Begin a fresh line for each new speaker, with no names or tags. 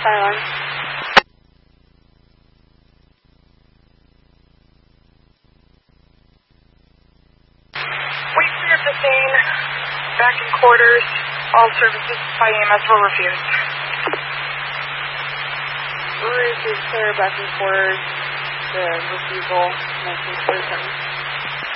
Island. We cleared the scene. Back in quarters. All services by EMS were refused. We received clear back in quarters. The refusal, 19 person.